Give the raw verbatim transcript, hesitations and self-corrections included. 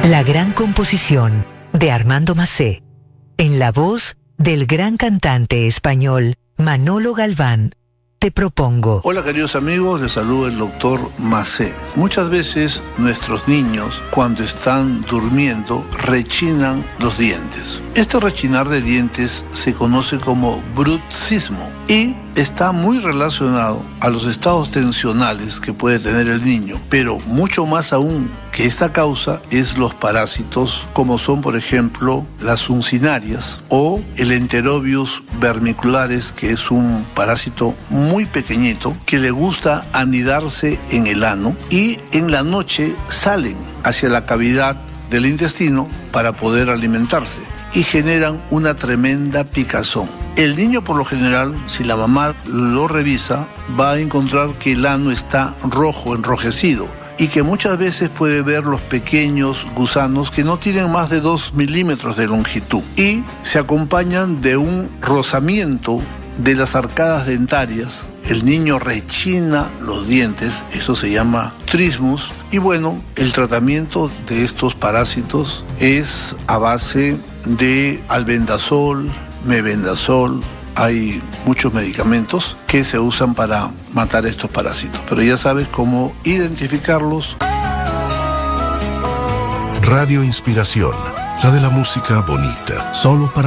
La gran composición de Armando Macé, en la voz del gran cantante español Manolo Galván. Te propongo. Hola queridos amigos, les saluda el doctor Macé. Muchas veces nuestros niños cuando están durmiendo rechinan los dientes. Este rechinar de dientes se conoce como bruxismo y está muy relacionado a los estados tensionales que puede tener el niño, pero mucho más aún que esta causa es los parásitos como son por ejemplo las uncinarias o el Enterobius vermiculares, que es un parásito muy pequeñito que le gusta anidarse en el ano y en la noche salen hacia la cavidad del intestino para poder alimentarse y generan una tremenda picazón. El niño por lo general, si la mamá lo revisa, va a encontrar que el ano está rojo, enrojecido, y que muchas veces puede ver los pequeños gusanos que no tienen más de dos milímetros de longitud y se acompañan de un rozamiento de las arcadas dentarias. El niño rechina los dientes, eso se llama trismus, y bueno, el tratamiento de estos parásitos es a base de albendazol, mebendazol. Hay muchos medicamentos que se usan para matar estos parásitos, pero ya sabes cómo identificarlos. Radio Inspiración, la de la música bonita, solo para